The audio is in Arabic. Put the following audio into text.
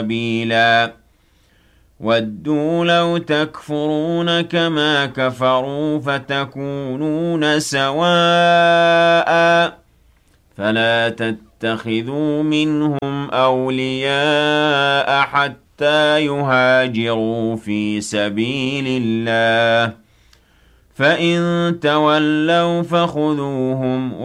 سبيلا وَدُّوا لَوْ تَكْفُرُونَ كَمَا كَفَرُوا فَتَكُونُونَ سَوَاءً فَلَا تَتَّخِذُوا مِنْهُمْ أَوْلِيَاءَ حَتَّى يُهَاجِرُوا فِي سَبِيلِ اللَّهِ ۚ فَإِن تَوَلَّوْا فَخُذُوهُمْ